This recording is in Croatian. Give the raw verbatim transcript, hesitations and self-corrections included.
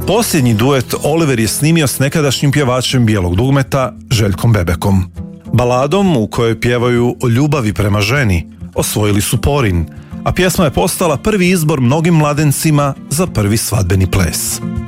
Posljednji duet Oliver je snimio s nekadašnjim pjevačem bijelog dugmeta Željkom Bebekom. Baladom u kojoj pjevaju o ljubavi prema ženi osvojili su Porin, a pjesma je postala prvi izbor mnogim mladencima za prvi svadbeni ples.